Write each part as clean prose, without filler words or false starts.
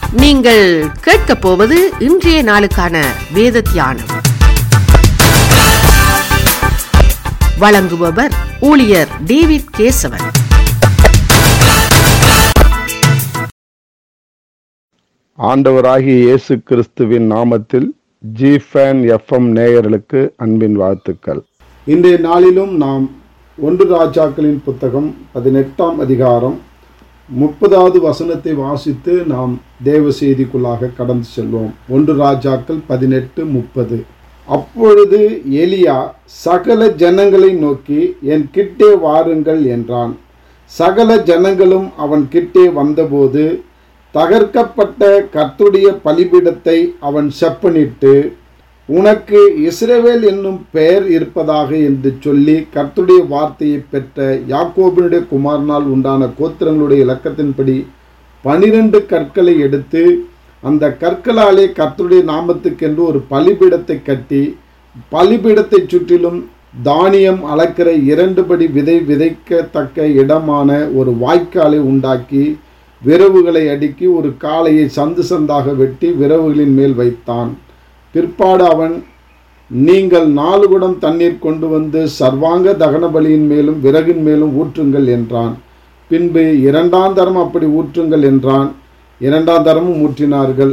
நீங்கள் கேட்கப் போவது இன்றைய நாளுக்கான வேத தியானம். வழங்குபவர் ஊழியர் டேவிட் கேசவன். ஆண்டவராகிய இயேசு கிறிஸ்துவின் நாமத்தில் ஜிஃபேன் எஃப்எம் நேயர்களுக்கு அன்பின் வாழ்த்துக்கள். இன்றைய நாளிலும் நாம் 1 ராஜாக்களின் புத்தகம் 18ஆம் அதிகாரம் 30வது வசனத்தை வாசித்து நாம் தேவ செய்திக்குள்ளாக கடந்து செல்வோம். 1 ராஜாக்கள் 18:30. அப்பொழுது எலியா சகல ஜனங்களை நோக்கி, என் கிட்டே வாருங்கள் என்றான். சகல ஜனங்களும் அவன் கிட்டே வந்தபோது தகர்க்கப்பட்ட கர்த்தருடைய பலிபீடத்தை அவன் செப்பனிட்டு, உனக்கு இஸ்ரவேல் என்னும் பெயர் இருப்பதாக என்று சொல்லி கர்த்தருடைய வார்த்தையை பெற்ற யாக்கோபினுடைய குமாரனால் உண்டான கோத்திரங்களுடைய இலக்கத்தின்படி 12 கற்களை எடுத்து அந்த கற்களாலே கர்த்தருடைய நாமத்துக்கென்று ஒரு பலிபீடத்தை கட்டி, பலிபீடத்தை சுற்றிலும் தானியம் அளக்கிற 2 படி விதை விதைக்கத்தக்க இடமான ஒரு வாய்க்காலை உண்டாக்கி, விரவுகளை அடுக்கி ஒரு காளையை சந்து சந்தாக வெட்டி விரவுகளின் மேல் வைத்தான். பிற்பாடு அவன், நீங்கள் 4 குடம் தண்ணீர் கொண்டு வந்து சர்வாங்க தகன பலியின் மேலும் விறகின் மேலும் ஊற்றுங்கள் என்றான். பின்பு 2ஆம் தரம் அப்படி ஊற்றுங்கள் என்றான். 2ஆம் தரமும் ஊற்றினார்கள்.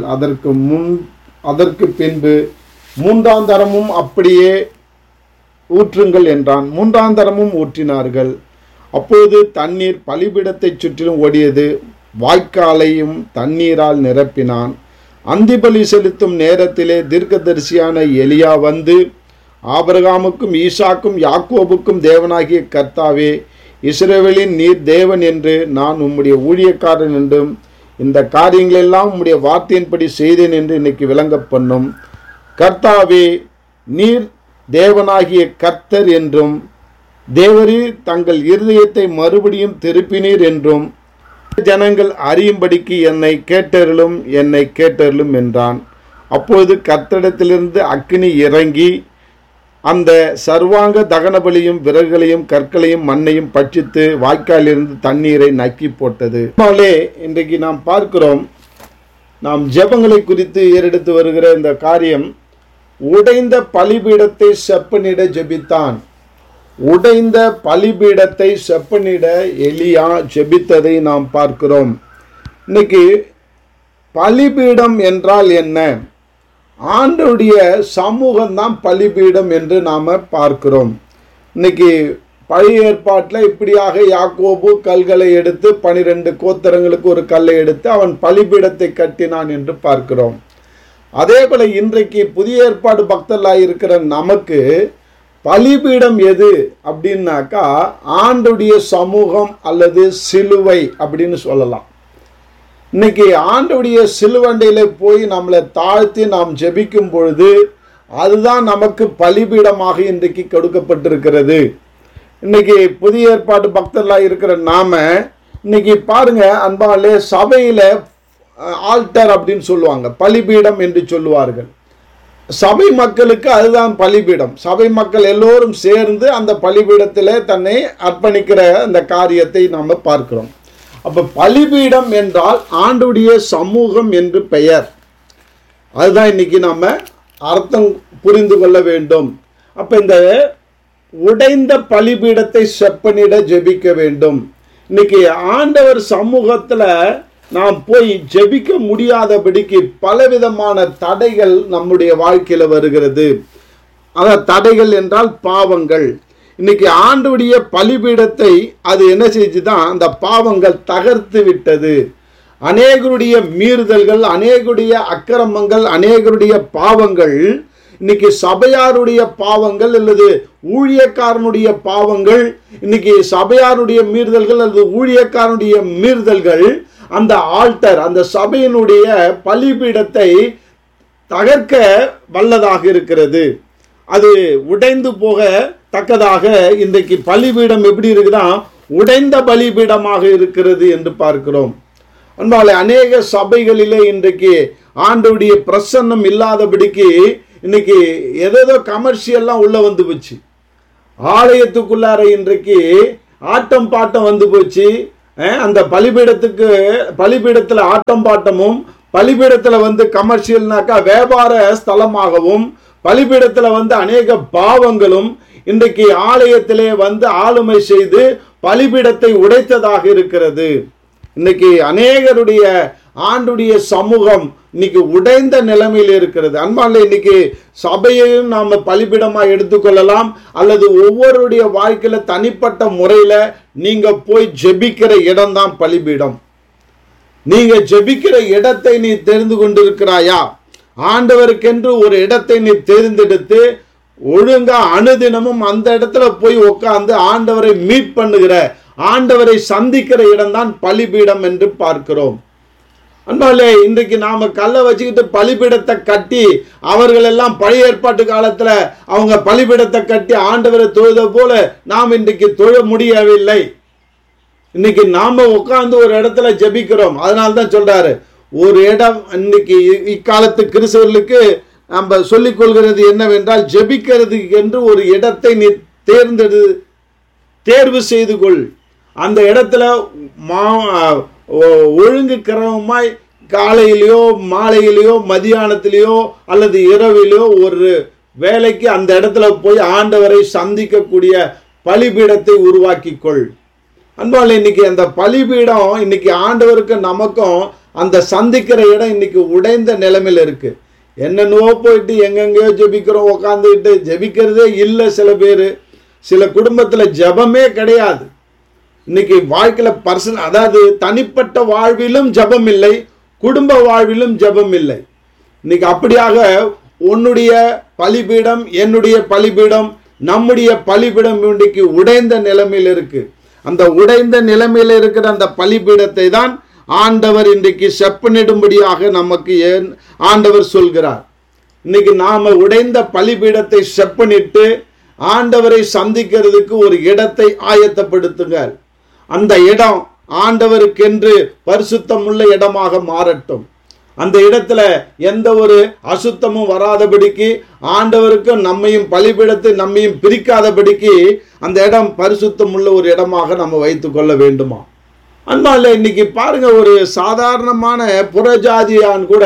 அதற்கு பின்பு 3ஆம் தரமும் அப்படியே ஊற்றுங்கள் என்றான். 3ஆம் தரமும் ஊற்றினார்கள். அப்போது தண்ணீர் பலிபீடத்தை சுற்றிலும் ஓடியது. வாய்க்காலையும் தண்ணீரால் நிரப்பினான். அந்திபலி செலுத்தும் நேரத்திலே தீர்க்கதரிசியான எலியா வந்து, ஆபிரகாமுக்கும் ஈசாக்கும் யாக்கோபுக்கும் தேவனாகிய கர்த்தாவே, இஸ்ரவேலின் நீர் தேவன் என்று நான் உம்முடைய ஊழியக்காரன் என்றும் இந்த காரியங்களெல்லாம் உம்முடைய வார்த்தையின்படி செய்தேன் என்று இன்னைக்கு விளங்க பண்ணும். கர்த்தாவே, நீர் தேவனாகிய கர்த்தர் என்றும் தேவரீர் தங்கள் இருதயத்தை மறுபடியும் திருப்பினீர் என்றும் ஜனங்கள் அறியும்படிக்கு என்னை கேட்டருளும் என்றான். அப்போது கர்த்தரிடத்திலிருந்து அக்கினி இறங்கி அந்த சர்வாங்க தகனபலியும் விறகுகளையும் கற்களையும் மண்ணையும் பட்சித்து வாய்க்காலிலிருந்து தண்ணீரை நக்கி போட்டது. இன்றைக்கு நாம் பார்க்கிறோம், நாம் ஜெபங்களை குறித்து ஏறெடுத்து வருகிற இந்த காரியம், உடைந்த பலிபீடத்தை செப்பனிட ஜெபித்தான். உடைந்த பலிபீடத்தை செப்பனிட எலியா ஜெபித்ததை நாம் பார்க்கிறோம். இன்னைக்கு பலிபீடம் என்றால் என்ன? ஆண்டவருடைய சமூகம்தான் பலிபீடம் என்று நாம் பார்க்கிறோம். இன்னைக்கு பழைய ஏற்பாட்டில் இப்படியாக யாக்கோபு கல்களை எடுத்து 12 கோத்திரங்களுக்கு ஒரு கல்லை எடுத்து அவன் பலிபீடத்தை கட்டினான் என்று பார்க்கிறோம். அதே போல இன்றைக்கு புதிய ஏற்பாடு பக்தர்களாக இருக்கிற நமக்கு பலிபீடம் எது அப்படின்னாக்கா, ஆண்டுடைய சமூகம் அல்லது சிலுவை அப்படின்னு சொல்லலாம். இன்னைக்கு ஆண்டுடைய சிலுவண்டையில போய் நம்மளை தாழ்த்தி நாம் ஜெபிக்கும் பொழுது அதுதான் நமக்கு பலிபீடமாக இன்றைக்கு கொடுக்கப்பட்டிருக்கிறது. இன்னைக்கு புதிய ஏற்பாடு பக்தர்களாக இருக்கிற நாம இன்னைக்கு பாருங்க அன்பாலே, சபையில ஆல்டர் அப்படின்னு சொல்லுவாங்க, பலிபீடம் என்று சொல்லுவார்கள். சபை மக்களுக்கு அதுதான் பலிபீடம். சபை மக்கள் எல்லோரும் சேர்ந்து அந்த பலிபீடத்தில் தன்னை அர்ப்பணிக்கிற அந்த காரியத்தை நாம் பார்க்கிறோம். அப்போ பலிபீடம் என்றால் ஆண்டுடைய சமூகம் என்று பெயர். அதுதான் இன்னைக்கு நம்ம அர்த்தம் புரிந்து கொள்ள வேண்டும். அப்போ இந்த உடைந்த பலிபீடத்தை செப்பனிட ஜெபிக்க வேண்டும். இன்னைக்கு ஆண்டவர் சமூகத்தில் நாம் போய் ஜெபிக்க முடியாதபடிக்கு பலவிதமான தடைகள் நம்முடைய வாழ்க்கையில் வருகிறது. அதாவது தடைகள் என்றால் பாவங்கள். இன்னைக்கு ஆண்டவருடைய பலிபீடத்தை அது என்ன செஞ்சுதான், அந்த பாவங்கள் தகர்த்து விட்டது. அநேகருடைய மீறுதல்கள், அநேகருடைய அக்கிரமங்கள், அநேகருடைய பாவங்கள், இன்னைக்கு சபையாருடைய பாவங்கள் அல்லது ஊழியக்காரனுடைய பாவங்கள், இன்னைக்கு சபையாருடைய மீறுதல்கள் அல்லது ஊழியக்காரனுடைய மீறுதல்கள் அந்த ஆல்டர், அந்த சபையினுடைய பலிபீடத்தை தகர்க்க வல்லதாக இருக்கிறது. அது உடைந்து போக தக்கதாக இன்றைக்கு பலிபீடம் எப்படி இருக்குதா, உடைந்த பலிபீடமாக இருக்கிறது என்று பார்க்கிறோம். அன்பாலே, அநேக சபைகளிலே இன்றைக்கு ஆண்டவருடைய பிரசன்னம் இல்லாதபடிக்கு இன்னைக்கு ஏதேதோ கமர்ஷியல்லாம் உள்ள வந்து போச்சு. ஆலயத்துக்குள்ளார இன்றைக்கு ஆட்டம் பாட்டம் வந்து போச்சு. அந்த பலிபீடத்தில் ஆட்டம் பாட்டமும் பலிபீடத்துல கமர்ஷியல்னாக்கா வியாபார ஸ்தலமாகவும், பலிபீடத்துல அநேக பாவங்களும் இன்றைக்கு ஆலயத்திலே ஆளுமை செய்து பலிபீடத்தை உடைத்ததாக இருக்கிறது. இன்னைக்கு அநேகருடைய ஆண்டுடைய சமூகம் இன்னைக்கு உடைந்த நிலைமையில் இருக்கிறது. அன்பாலே இன்னைக்கு சபையையும் நாம பலிபீடமா எடுத்துக்கொள்ளலாம், அல்லது ஒவ்வொருடைய வாழ்க்கையில தனிப்பட்ட முறையில நீங்க போய் ஜெபிக்கிற இடம் தான் பலிபீடம். நீங்க ஜெபிக்கிற இடத்தை நீ தெரிந்து கொண்டிருக்கிறாயா? ஆண்டவருக்கென்று ஒரு இடத்தை நீ தேர்ந்தெடுத்து ஒழுங்கா அனுதினமும் அந்த இடத்துல போய் உட்கார்ந்து ஆண்டவரை மீட் பண்ணுகிற, ஆண்டவரை சந்திக்கிற இடம் தான் பலிபீடம் என்று பார்க்கிறோம். அன்பாலே இன்றைக்கு நாம கல்லை வச்சுக்கிட்டு பலிபீடத்தை கட்டி, அவர்கள் எல்லாம் பழைய ஏற்பாட்டு காலத்துல அவங்க பலிபீடத்தை கட்டி ஆண்டவரை தொழுத போல நாம் இன்றைக்கு தொழ முடியவில்லை. இன்னைக்கு நாம உட்கார்ந்து ஒரு இடத்துல ஜெபிக்கிறோம். அதனால்தான் சொல்றாரு, ஒரு இடம் இன்னைக்கு இக்காலத்து கிறிஸ்தவர்களுக்கு நம்ம சொல்லிக் கொள்கிறது என்னவென்றால், ஜெபிக்கிறதுக்கு என்று ஒரு இடத்தை நீ தேர்வு செய்து கொள். அந்த இடத்துல ஒழுங்கு கிரமமாய் காலையிலையோ மாலையிலையோ மதியானத்திலேயோ அல்லது இரவிலையோ ஒரு வேலைக்கு அந்த இடத்துல போய் ஆண்டவரை சந்திக்கக்கூடிய பலிபீடத்தை உருவாக்கி கொள். அன்பாலே இன்னைக்கு அந்த பலிபீடம் இன்னைக்கு ஆண்டவருக்கு நமக்கும் அந்த சந்திக்கிற இடம் இன்னைக்கு உடைந்த நிலைமையில் இருக்கு. என்னென்னவோ போயிட்டு எங்கெங்கயோ ஜெபிக்கிறோம், உட்காந்துக்கிட்டு ஜெபிக்கிறதே இல்லை. சில பேர், சில குடும்பத்துல ஜெபமே கிடையாது. இன்னைக்கு வாழ்க்கையில அதாவது தனிப்பட்ட வாழ்விலும் ஜெபம் இல்லை, குடும்ப வாழ்விலும் ஜெபம் இல்லை. இன்னைக்கு அப்படியாக உன்னுடைய பலிபீடம், என்னுடைய பலிபீடம், நம்முடைய பலிபீடம் இன்றைக்கு உடைந்த நிலைமையில் இருக்கு. அந்த உடைந்த நிலைமையில் இருக்கிற அந்த பலிபீடத்தை தான் ஆண்டவர் இன்றைக்கு செப்பனிடும்படியாக நமக்கு ஆண்டவர் சொல்கிறார். இன்னைக்கு நாம உடைந்த பலிபீடத்தை செப்பனிட்டு ஆண்டவரை சந்திக்கிறதுக்கு ஒரு இடத்தை ஆயத்தப்படுத்துங்கள். அந்த இடம் ஆண்டவருக்கென்று பரிசுத்தம் உள்ள இடமாக மாறட்டும். அந்த இடத்துல எந்த ஒரு அசுத்தமும் வராதபடிக்கு, ஆண்டவருக்கும் நம்மையும் பலிபீடத்தை நம்மையும் பிரிக்காதபடிக்கு அந்த இடம் பரிசுத்தம் உள்ள ஒரு இடமாக நம்ம வைத்துக் கொள்ள வேண்டுமா? அன்பால இன்னைக்கு பாருங்க, ஒரு சாதாரணமான புறஜாதியான் கூட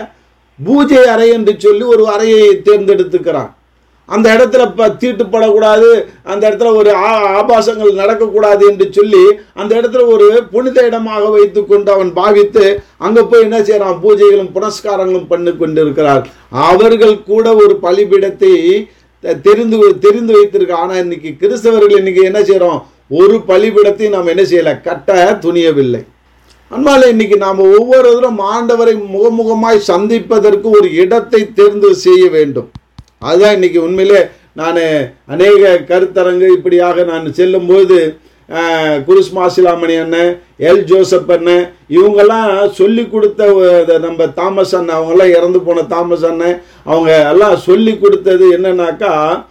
பூஜை அறை என்று சொல்லி ஒரு அறையை தேர்ந்தெடுத்துக்கிறான். அந்த இடத்துல தீட்டுப்படக்கூடாது, அந்த இடத்துல ஒரு ஆபாசங்கள் நடக்கக்கூடாது என்று சொல்லி அந்த இடத்துல ஒரு புனித இடமாக வைத்து கொண்டு அவன் பாவித்து அங்க போய் என்ன செய்யறான்? பூஜைகளும் புனஸ்காரங்களும் பண்ணி கொண்டிருக்கிறார். அவர்கள் கூட ஒரு பலிபீடத்தை தெரிந்து வைத்திருக்க. ஆனா இன்னைக்கு கிறிஸ்தவர்கள் இன்னைக்கு என்ன செய்யறோம்? ஒரு பலிபீடத்தை நாம் என்ன செய்யல? கட்ட துணியவில்லை. அன்பால இன்னைக்கு நாம் ஒவ்வொருவரும் ஆண்டவரை முகமுகமாய் சந்திப்பதற்கு ஒரு இடத்தை தேர்ந்து செய்ய வேண்டும். அதுதான் இன்னைக்கு உண்மையிலே நான் அநேக கருத்தரங்கு இப்படியாக நான் செல்லும்போது குருஸ்மாசிலாமணி அண்ணன், எல் ஜோசப் அண்ணன், இவங்கெல்லாம் சொல்லி கொடுத்த நம்ம தாமஸ் அண்ணன், அவங்கெல்லாம் இறந்து போன தாமஸ் அண்ணன், அவங்க எல்லாம் சொல்லி கொடுத்தது என்னன்னாக்கா,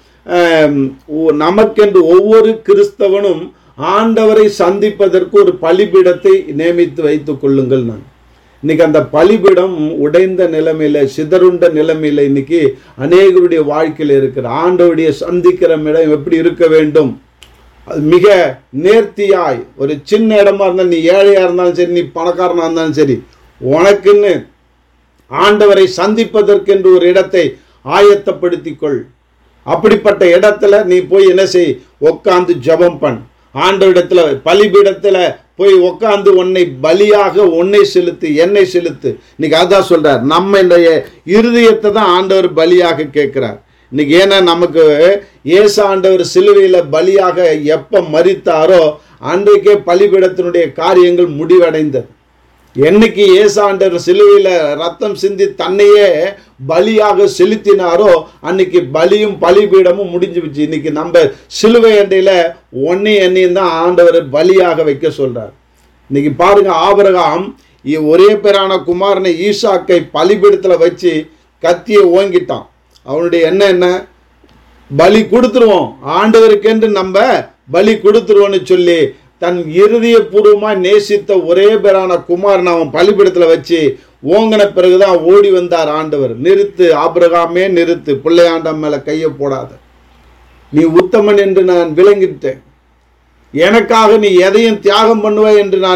நமக்கென்று ஒவ்வொரு கிறிஸ்தவனும் ஆண்டவரை சந்திப்பதற்கு ஒரு பலிபீடத்தை நியமித்து வைத்துக் கொள்ளுங்கள். நான் இன்னைக்கு அந்த பலிபீடம் உடைந்த நிலைமையில, சிதறுண்ட நிலைமையில இன்னைக்கு அநேகருடைய வாழ்க்கையில் இருக்கிற ஆண்டவருடைய சந்திக்கிற இடம் எப்படி இருக்க வேண்டும்? அது மிக நேர்த்தியாய், ஒரு சின்ன இடமா இருந்தாலும், நீ ஏழையா இருந்தாலும் சரி, நீ பணக்காரனா இருந்தாலும் சரி, உனக்குன்னு ஆண்டவரை சந்திப்பதற்கென்று ஒரு இடத்தை ஆயத்தப்படுத்திக் கொள். அப்படிப்பட்ட இடத்துல நீ போய் என்ன செய்? உட்கார்ந்து ஜெபம் பண். ஆண்டவரிடத்துல பலிபீடத்துல போய் உட்கார்ந்து உன்னை பலியாக உன்னை செலுத்து, என்னை செலுத்து. இன்னைக்கு அதான் சொல்றார், நம்ம இருதயத்தை தான் ஆண்டவர் பலியாக கேட்கிறார். இன்னைக்கு ஏன்னா நமக்கு இயேசு ஆண்டவர் சிலுவையில பலியாக எப்ப மரித்தாரோ அன்றைக்கே பலிபீடத்தினுடைய காரியங்கள் முடிவடைந்தது. என்னைக்கு இயேசு ஆண்டவர் சிலுவையில ரத்தம் சிந்தி தன்னையே பலியாக செலுத்தினாரோ அன்னைக்கு பலியும் பலிபீடமும் முடிஞ்சு வச்சு. இன்னைக்கு நம்ம சிலுவை அண்டையில என்னையும் தான் ஆண்டவர் பலியாக வைக்க சொல்றார். இன்னைக்கு பாருங்க, ஆபிரகாம் ஒரே பேரான குமாரனை ஈசாக்கை பலிபீடத்துல வச்சு கத்தியை ஓங்கிட்டான். அவனுடைய என்ன? பலி கொடுத்துருவோம், ஆண்டவருக்கென்று நம்ம பலி கொடுத்துருவோன்னு சொல்லி தன் இருதய பூர்வமாய் நேசித்த ஒரே பேரான குமாரன் அவன் பலிபீடத்துல வச்சு ஓங்கின பிறகுதான் ஓடி வந்தார் ஆண்டவர். நிறுத்து ஆபிரகாமே, நிறுத்து, பிள்ளையாண்டம் மேல கையை போடாத, நீ உத்தமன் என்று நான் விளங்கிட்டேன், எனக்காக நீ எதையும் தியாகம் பண்ணுவ என்று நானே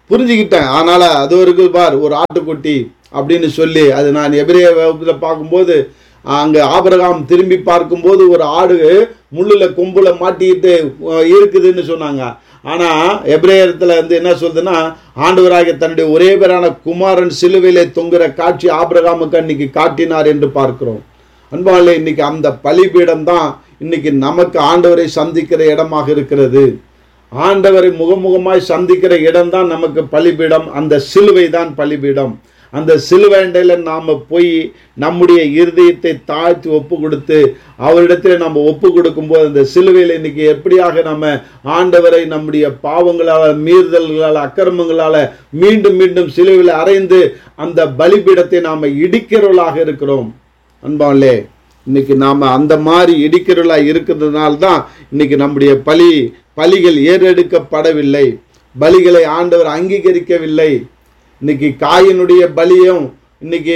புரிஞ்சுக்கிட்டேன். அதனால அது ஒரு பார் ஒரு ஆட்டுக்குட்டி அப்படின்னு சொல்லி, அது நான் எபிரேய வகுப்பில் பார்க்கும்போது அங்கே ஆபிரகாம் திரும்பி பார்க்கும்போது ஒரு ஆடு முள்ளுல கொம்புல மாட்டிக்கிட்டு இருக்குதுன்னு சொன்னாங்க. ஆனால் எபிரேயத்தில் என்ன சொல்லுதுன்னா, ஆண்டவராகிய தன்னுடைய ஒரே பேரான குமாரன் சிலுவையிலே தொங்குற காட்சி ஆபிரகாமுக்கு அன்னைக்கு காட்டினார் என்று பார்க்கிறோம். அன்பாலே, இன்னைக்கு அந்த பலிபீடம் தான் இன்னைக்கு நமக்கு ஆண்டவரை சந்திக்கிற இடமாக இருக்கிறது. ஆண்டவரை முகமுகமாய் சந்திக்கிற இடம் தான் நமக்கு பலிபீடம். அந்த சிலுவை தான் பலிபீடம். அந்த சிலுவைண்டையில் நாம் போய் நம்முடைய இருதயத்தை தாழ்த்தி ஒப்பு கொடுத்து அவரிடத்தில் நம்ம ஒப்பு கொடுக்கும்போது, அந்த சிலுவையில் இன்னைக்கு எப்படியாக நம்ம ஆண்டவரை நம்முடைய பாவங்களால், மீறுதல்களால், அக்கிரமங்களால் மீண்டும் மீண்டும் சிலுவையில் அறைந்து அந்த பலிபீடத்தை நாம் இடிக்கிறவர்களாக இருக்கிறோம். அன்பாலே, இன்னைக்கு நாம் அந்த மாதிரி இடிக்கிறவர்களாக இருக்கிறதுனால தான் இன்னைக்கு நம்முடைய பலிகள் ஏறெடுக்கப்படவில்லை, பலிகளை ஆண்டவர் அங்கீகரிக்கவில்லை. இன்னைக்கு காயினுடைய பலியும் இன்னைக்கு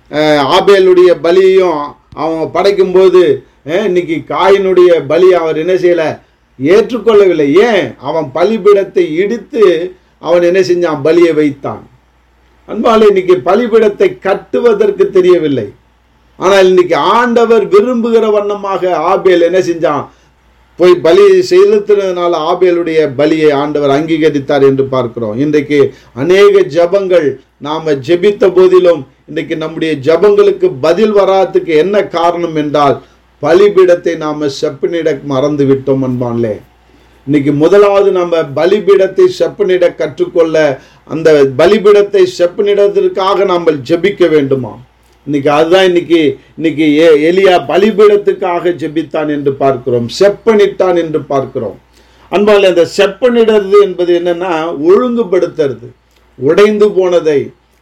ஆபேலுடைய பலியையும் அவங்க படைக்கும்போது இன்னைக்கு காயினுடைய பலி அவர் என்ன செய்யலை, ஏற்றுக்கொள்ளவில்லை. ஏன்? அவன் பலிபீடத்தை இடித்து அவன் என்ன செஞ்சான், பலியை வைத்தான். அன்பாலே, இன்னைக்கு பலிபீடத்தை கட்டுவதற்கு தெரியவில்லை. ஆனால் இன்னைக்கு ஆண்டவர் விரும்புகிற வண்ணமாக ஆபேல் என்ன செஞ்சான், போய் பலி செலுத்தினதுனால ஆபேலுடைய பலியை ஆண்டவர் அங்கீகரித்தார் என்று பார்க்கிறோம். இன்றைக்கு அநேக ஜபங்கள் நாம் ஜெபித்த போதிலும் இன்றைக்கு நம்முடைய ஜபங்களுக்கு பதில் வராதுக்கு என்ன காரணம் என்றால், பலிபீடத்தை நாம் செப்பனிட மறந்து விட்டோம். அன்பான்லே, இன்னைக்கு முதலாவது நம்ம பலிபீடத்தை செப்பனிட கற்றுக்கொள்ள, அந்த பலிபீடத்தை செப்பனிடத்திற்காக நாம் ஜெபிக்க வேண்டுமா? இன்னைக்கு அதுதான் இன்னைக்கு எலியா பலிபீடத்துக்காக ஜெபித்தான் என்று பார்க்கிறோம், செப்பனிட்டான் என்று பார்க்கிறோம். அன்பால், அந்த செப்பனிடுறது என்பது என்னன்னா, ஒழுங்குபடுத்துறது, உடைந்து போனதை,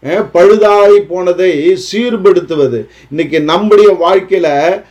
பழுதாகி போனதை சீர்படுத்துவது. இன்னைக்கு நம்முடைய வாழ்க்கையில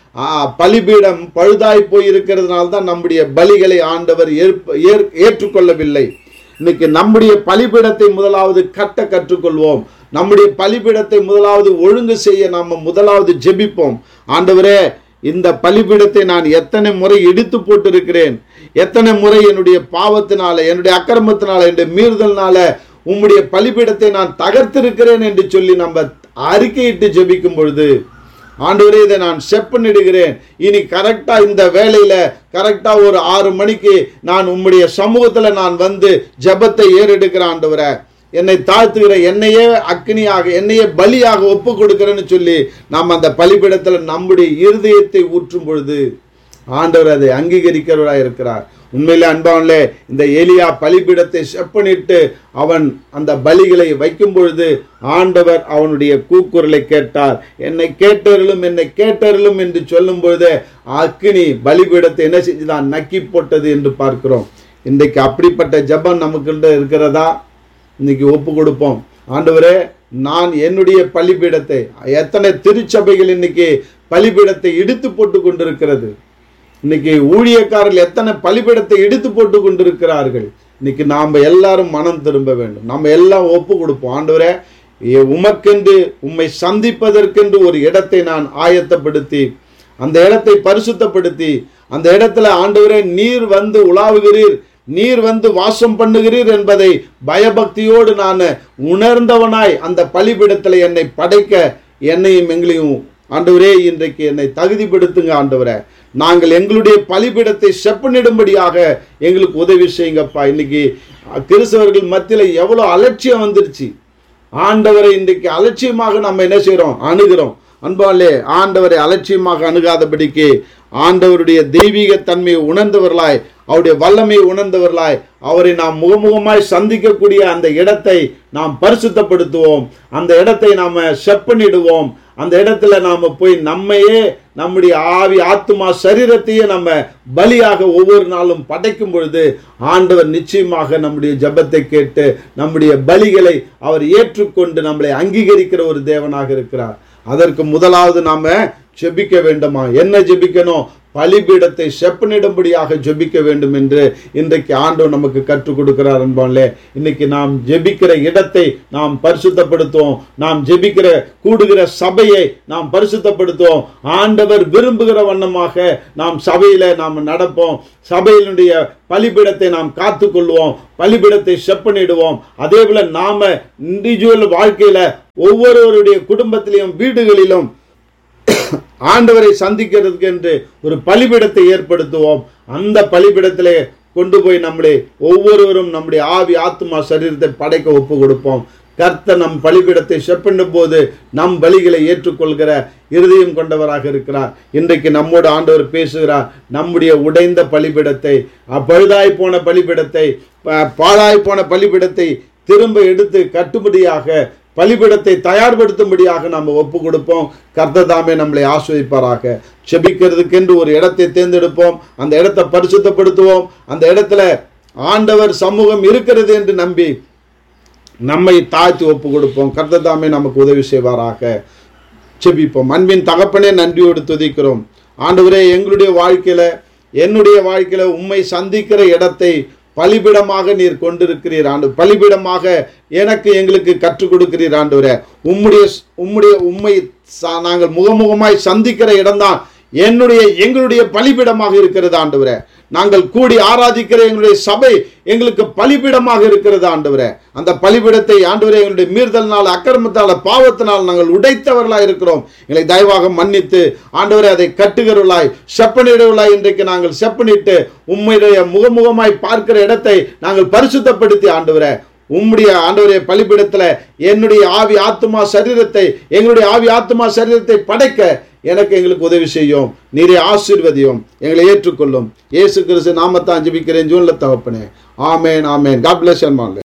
பலிபீடம் பழுதாய் போய் இருக்கிறதுனால தான் நம்முடைய பலிகளை ஆண்டவர் ஏற்றுக்கொள்ளவில்லை. இன்னைக்கு நம்முடைய பலிபீடத்தை முதலாவது கற்றுக்கொள்வோம். நம்முடைய பலிபீடத்தை முதலாவது ஒழுங்கு செய்ய நாம் முதலாவது ஜெபிப்போம். ஆண்டவரே, இந்த பலிபீடத்தை நான் எத்தனை முறை இடித்து போட்டு இருக்கிறேன், எத்தனை முறை என்னுடைய பாவத்தினால, என்னுடைய அக்கிரமத்தினால, என்னுடைய மீறுதல்னால உம்முடைய பலிபீடத்தை நான் தகர்த்திருக்கிறேன் என்று சொல்லி நம்ம அறிக்கையிட்டு ஜெபிக்கும் பொழுது, ஆண்டவரே, இதை நான் செப்பனிடுகிறேன். இனி கரெக்டா இந்த வேலையில கரெக்டா ஒரு 6 மணிக்கு நான் உம்முடைய சமூகத்துல நான் வந்து ஜெபத்தை ஏறெடுக்கிறேன். ஆண்டவரே, என்னை தாழ்த்துகிற, என்னையே அக்னியாக, என்னையே பலியாக ஒப்பு கொடுக்கிறேன்னு சொல்லி நாம் அந்த பலிபீடத்தில் நம்முடைய இருதயத்தை ஊற்றும் பொழுது ஆண்டவர் அதை அங்கீகரிக்கிறவராக இருக்கிறார். உண்மையிலே அன்பானே, இந்த எலியா பலிபீடத்தை செப்பனிட்டு அவன் அந்த பலிகளை வைக்கும் பொழுது ஆண்டவர் அவனுடைய கூக்குரலை கேட்டார். என்னை கேட்டருளும் என்று சொல்லும் பொழுது அக்கினி பலிபீடத்தை என்ன செஞ்சுதான், நக்கி போட்டது என்று பார்க்கிறோம். இன்றைக்கு அப்படிப்பட்ட ஜெபம் நமக்கு இருக்கிறதா? இன்னைக்கு ஒப்பு கொடுப்போம். ஆண்டவரே, நான் என்னுடைய பலிபீடத்தை, எத்தனை திருச்சபைகள் இன்னைக்கு பலிபீடத்தை இடித்து போட்டு கொண்டிருக்கிறது. இன்னைக்கு ஊழியக்காரர்கள் எத்தனை பலிபீடத்தை இடித்து போட்டு கொண்டிருக்கிறார்கள். இன்னைக்கு நாம் எல்லாரும் மனம் திரும்ப வேண்டும். நம்ம எல்லாம் ஒப்பு கொடுப்போம். ஆண்டவரே, உமக்கென்று, உம்மை சந்திப்பதற்கென்று ஒரு இடத்தை நான் ஆயத்தப்படுத்தி, அந்த இடத்தை பரிசுத்தப்படுத்தி, அந்த இடத்துல ஆண்டவரே நீர் வந்து உலாவுகிறீர், நீர் வந்து வாசம் பண்ணுகிறீர் என்பதை பயபக்தியோடு நான் உணர்ந்தவனாய் அந்த பலிபீடத்தில் என்னை படைக்க, என்னையும் எங்களையும் ஆண்டவரே இன்றைக்கு என்னை தகுதிப்படுத்துங்க. ஆண்டவரே, நாங்கள் எங்களுடைய பலிபீடத்தை செப்பனிடும்படியாக எங்களுக்கு உதவி செய்யுங்கப்பா. இன்னைக்கு கிறிஸ்தவர்கள் மத்தியில் எவ்வளோ அலட்சியம் வந்துருச்சு. ஆண்டவரை இன்றைக்கு அலட்சியமாக நம்ம என்ன செய்கிறோம், அணுகிறோம். அன்பாலே, ஆண்டவரை அலட்சியமாக அணுகாதபடிக்கு ஆண்டவருடைய தெய்வீக தன்மையை உணர்ந்தவர்களாய், அவருடைய வல்லமையை உணர்ந்தவர்களாய், அவரை நாம் முகமுகமாய் சந்திக்கக்கூடிய அந்த இடத்தை நாம் பரிசுத்தப்படுத்துவோம். அந்த இடத்தை நாம் செப்பனிடுவோம். அந்த இடத்துல நாம் போய் நம்மையே, நம்முடைய ஆவி, ஆத்மா, சரீரத்தையே நம்ம பலியாக ஒவ்வொரு நாளும் படைக்கும் பொழுது ஆண்டவர் நிச்சயமாக நம்முடைய ஜெபத்தை கேட்டு நம்முடைய பலிகளை அவர் ஏற்றுக்கொண்டு நம்மளை அங்கீகரிக்கிற ஒரு தேவனாக இருக்கிறார். அதற்கு முதலாவது நாம ஜெபிக்க வேண்டுமா? என்ன ஜெபிக்கணும்? பலிபீடத்தை செப்பனிடும்படியாக ஜெபிக்க வேண்டும் என்று இன்றைக்கு ஆண்டவர் நமக்கு கற்றுக் கொடுக்கிறார். அன்பாலே, இன்னைக்கு நாம் ஜெபிக்கிற இடத்தை நாம் பரிசுத்தப்படுத்துவோம். நாம் ஜெபிக்கிற கூடுகிற சபையை நாம் பரிசுத்தப்படுத்துவோம். ஆண்டவர் விரும்புகிற வண்ணமாக நாம் சபையில நாம் நடப்போம். சபையினுடைய பலிபீடத்தை நாம் காத்துக்கொள்வோம். பலிபீடத்தை செப்பனிடுவோம். அதே போல நாம இண்டிவிஜுவல் வாழ்க்கையில ஒவ்வொருவருடைய குடும்பத்திலும் வீடுகளிலும் ஆண்டவரை சந்திக்கிறதுக்கு என்று ஒரு பலிபீடத்தை ஏற்படுத்துவோம். அந்த பலிபீடத்திலே கொண்டு போய் நம்மளை ஒவ்வொருவரும் நம்முடைய ஆவி ஆத்மா சரீரத்தை படைக்க ஒப்பு கொடுப்போம். கர்த்தர் நம் பலிபீடத்தை செப்பனிடும் போது நம் பலிகளை ஏற்றுக்கொள்கிற இருதயம் கொண்டவராக இருக்கிறார். இன்றைக்கு நம்மோடு ஆண்டவர் பேசுகிறார். நம்முடைய உடைந்த பலிபீடத்தை, பழுதாய் போன பலிபீடத்தை, பாழாய் போன பலிபீடத்தை திரும்ப எடுத்து கட்டும்படியாக, பலிபீடத்தை தயார்படுத்தும்படியாக நாம் ஒப்பு கொடுப்போம். கர்த்தர் தாமே நம்மளை ஆசீர்வதிப்பாராக. செபிக்கிறதுக்கென்று ஒரு இடத்தை தேர்ந்தெடுப்போம். அந்த இடத்தை பரிசுத்தப்படுத்துவோம். அந்த இடத்துல ஆண்டவர் சமூகம் இருக்கிறது என்று நம்பி நம்மை தாழ்த்தி ஒப்பு கொடுப்போம். கர்த்தர் தாமே நமக்கு உதவி செய்வாராக. செபிப்போம். அன்பின் தகப்பனே, நன்றியோடு துதிக்கிறோம். ஆண்டவரே, எங்களுடைய வாழ்க்கையில, என்னுடைய வாழ்க்கையில உம்மை சந்திக்கிற இடத்தை பலிபீடமாக நீர் கொண்டிருக்கிறீர். பலிபீடமாக எங்களுக்கு கற்றுக் கொடுக்கிறீர். ஆண்டவரே, உம்மை நாங்கள் முகமுகமாய் சந்திக்கிற இடம்தான் எங்களுடைய பலிபீடமாக இருக்கிறது. ஆண்டவரே, நாங்கள் கூடி ஆராதிக்கிற எங்களுடைய சபை எங்களுக்கு பலிபீடமாக இருக்கிறது. ஆண்டவரே, அந்த பலிபீடத்தை ஆண்டவரே எங்களுடைய மீறுதல்னால், அக்கிரமத்தால், பாவத்தினால் நாங்கள் உடைத்தவர்களாய் இருக்கிறோம். எங்களை தயவாக மன்னித்து ஆண்டவரே அதை கட்டுகிறவர்களாய், செப்பனிடுவர்களாய் இன்றைக்கு நாங்கள் செப்பனிட்டு உம்முடைய முகமுகமாய் பார்க்கிற இடத்தை நாங்கள் பரிசுத்தப்படுத்தி ஆண்டவரே, உம்முடைய ஆண்டவரே பலிபீடத்தில் என்னுடைய ஆவி ஆத்மா சரீரத்தை, எங்களுடைய ஆவி ஆத்மா சரீரத்தை படைக்க எங்களுக்கு உதவி செய்யும். நீரே ஆசீர்வதியும். எங்களை ஏற்றுக்கொள்ளும். இயேசு கிறிஸ்து நாமத்தான் ஜெபிக்கிறேன் ஜீவனுள்ள தகப்பனே. ஆமென், ஆமென். God bless you.